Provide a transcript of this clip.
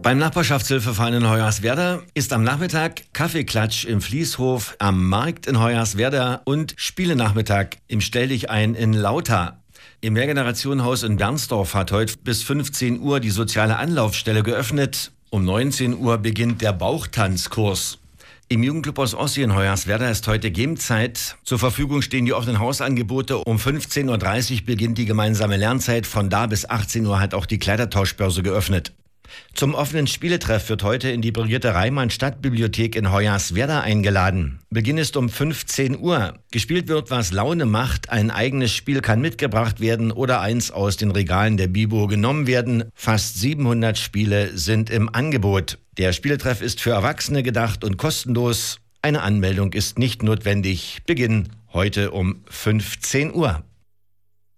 Beim Nachbarschaftshilfeverein in Hoyerswerda ist am Nachmittag Kaffeeklatsch im Fließhof am Markt in Hoyerswerda und Spielenachmittag im Stelldichein in Lauta. Im Mehrgenerationenhaus in Bernsdorf hat heute bis 15 Uhr die soziale Anlaufstelle geöffnet. Um 19 Uhr beginnt der Bauchtanzkurs. Im Jugendclub aus Ossi in Hoyerswerda ist heute Gamezeit. Zur Verfügung stehen die offenen Hausangebote. Um 15.30 Uhr beginnt die gemeinsame Lernzeit. Von da bis 18 Uhr hat auch die Kleidertauschbörse geöffnet. Zum offenen Spieletreff wird heute in die brillierte Reimann-Stadtbibliothek in Hoyerswerda eingeladen. Beginn ist um 15 Uhr. Gespielt wird, was Laune macht. Ein eigenes Spiel kann mitgebracht werden oder eins aus den Regalen der Bibo genommen werden. Fast 700 Spiele sind im Angebot. Der Spieletreff ist für Erwachsene gedacht und kostenlos. Eine Anmeldung ist nicht notwendig. Beginn heute um 15 Uhr.